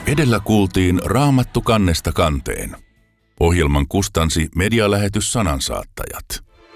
Edellä kuultiin Raamattu kannesta kanteen. Ohjelman kustansi medialähetys Sanansaattajat.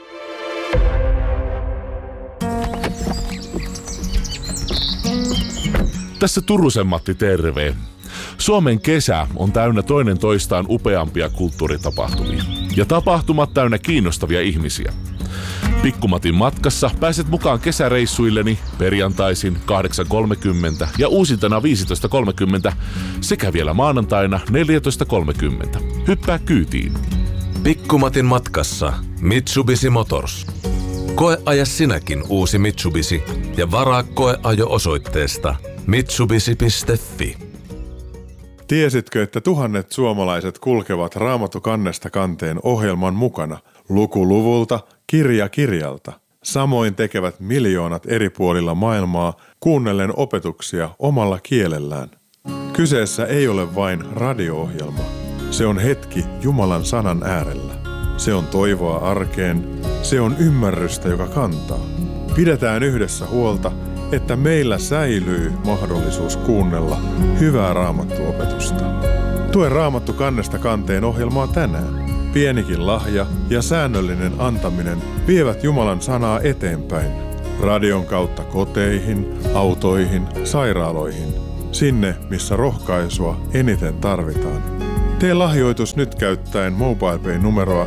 Tässä Turusen Matti, terve. Suomen kesä on täynnä toinen toistaan upeampia kulttuuritapahtumia. Ja tapahtumat täynnä kiinnostavia ihmisiä. Pikkumatin matkassa pääset mukaan kesäreissuilleni perjantaisin 8.30 ja uusintana 15.30 sekä vielä maanantaina 14.30. Hyppää kyytiin. Pikkumatin matkassa Mitsubishi Motors. Koeaja sinäkin uusi Mitsubishi ja varaa koeajo osoitteesta mitsubishi.fi. Tiesitkö, että tuhannet suomalaiset kulkevat Raamattu kannesta kanteen ohjelman mukana luku luvulta, kirja kirjalta? Samoin tekevät miljoonat eri puolilla maailmaa kuunnellen opetuksia omalla kielellään. Kyseessä ei ole vain radio-ohjelma. Se on hetki Jumalan sanan äärellä. Se on toivoa arkeen. Se on ymmärrystä, joka kantaa. Pidetään yhdessä huolta, että meillä säilyy mahdollisuus kuunnella hyvää raamattuopetusta. Tue Raamattu kannesta kanteen ohjelmaa tänään. Pienikin lahja ja säännöllinen antaminen vievät Jumalan sanaa eteenpäin. Radion kautta koteihin, autoihin, sairaaloihin. Sinne, missä rohkaisua eniten tarvitaan. Tee lahjoitus nyt käyttäen MobilePay-numeroa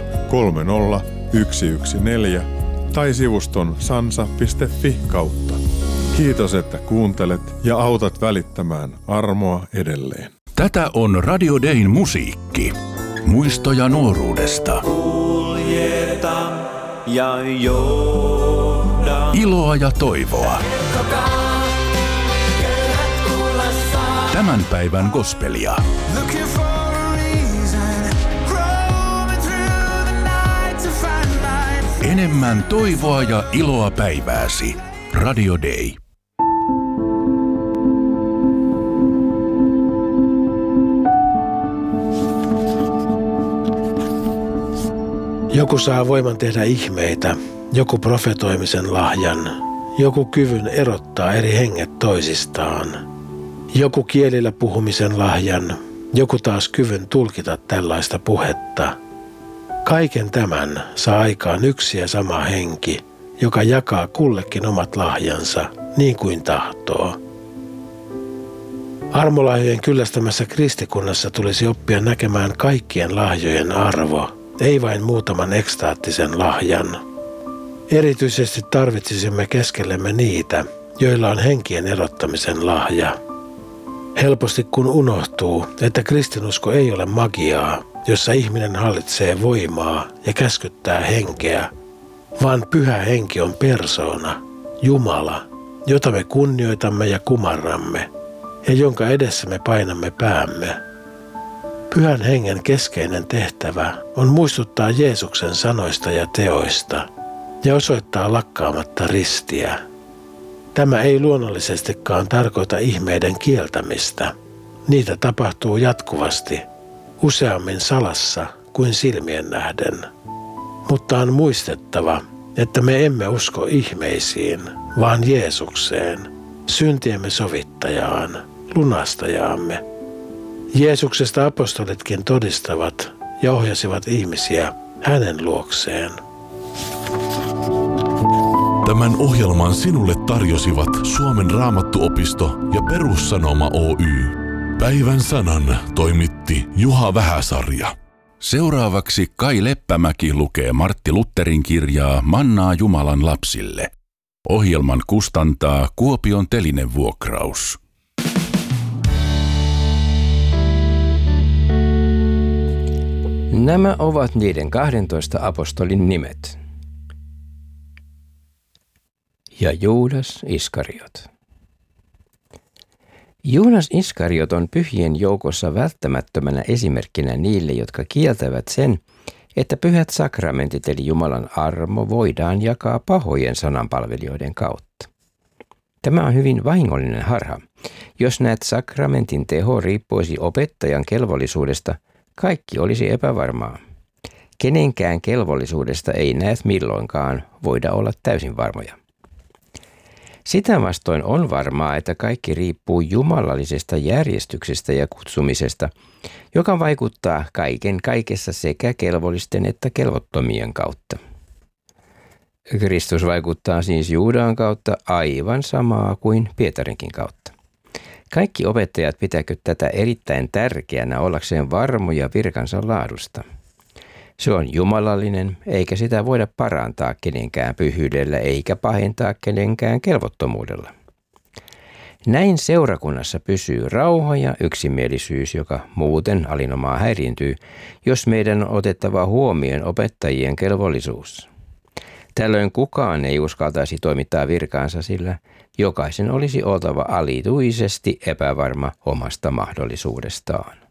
30114 tai sivuston sansa.fi kautta. Kiitos, että kuuntelet ja autat välittämään armoa edelleen. Tätä on Radio Dayn musiikki. Muistoja nuoruudesta. Kuljeta ja johda. Iloa ja toivoa. Tämän päivän gospelia. Enemmän toivoa ja iloa päivääsi. Radio Day. Joku saa voiman tehdä ihmeitä, joku profetoimisen lahjan, joku kyvyn erottaa eri henget toisistaan, joku kielillä puhumisen lahjan, joku taas kyvyn tulkita tällaista puhetta. Kaiken tämän saa aikaan yksi ja sama henki, joka jakaa kullekin omat lahjansa niin kuin tahtoo. Armolahjojen kyllästämässä kristikunnassa tulisi oppia näkemään kaikkien lahjojen arvo, ei vain muutaman ekstaattisen lahjan. Erityisesti tarvitsisimme keskellemme niitä, joilla on henkien erottamisen lahja. Helposti kun unohtuu, että kristinusko ei ole magiaa, jossa ihminen hallitsee voimaa ja käskyttää henkeä, vaan pyhä henki on persoona, Jumala, jota me kunnioitamme ja kumarramme ja jonka edessä me painamme päämme. Pyhän hengen keskeinen tehtävä on muistuttaa Jeesuksen sanoista ja teoista ja osoittaa lakkaamatta ristiä. Tämä ei luonnollisestikaan tarkoita ihmeiden kieltämistä. Niitä tapahtuu jatkuvasti, useammin salassa kuin silmien nähden. Mutta on muistettava, että me emme usko ihmeisiin, vaan Jeesukseen, syntiemme sovittajaan, lunastajaamme. Jeesuksesta apostolitkin todistavat ja ohjasivat ihmisiä hänen luokseen. Tämän ohjelman sinulle tarjosivat Suomen Raamattuopisto ja Perussanoma Oy. Päivän sanan toimitti Juha Vähäsarja. Seuraavaksi Kai Leppämäki lukee Martti Lutherin kirjaa Mannaa Jumalan lapsille. Ohjelman kustantaa Kuopion Telinevuokraus. Nämä ovat niiden 12 apostolin nimet. Ja Juudas Iskariot. Juudas Iskariot on pyhien joukossa välttämättömänä esimerkkinä niille, jotka kieltävät sen, että pyhät sakramentit eli Jumalan armo voidaan jakaa pahojen sananpalvelijoiden kautta. Tämä on hyvin vahingollinen harha. Jos näet sakramentin teho riippuisi opettajan kelvollisuudesta, kaikki olisi epävarmaa. Kenenkään kelvollisuudesta ei näet milloinkaan voida olla täysin varmoja. Sitä vastoin on varmaa, että kaikki riippuu jumalallisesta järjestyksestä ja kutsumisesta, joka vaikuttaa kaiken kaikessa sekä kelvollisten että kelvottomien kautta. Kristus vaikuttaa siis Juudan kautta aivan samaa kuin Pietarinkin kautta. Kaikki opettajat pitäkö tätä erittäin tärkeänä ollakseen varmoja virkansa laadusta. Se on jumalallinen, eikä sitä voida parantaa kenenkään pyhyydellä eikä pahentaa kenenkään kelvottomuudella. Näin seurakunnassa pysyy rauha ja yksimielisyys, joka muuten alinomaan häiriintyy, jos meidän on otettava huomioon opettajien kelvollisuus. Tällöin kukaan ei uskaltaisi toimittaa virkaansa, sillä jokaisen olisi oltava alituisesti epävarma omasta mahdollisuudestaan.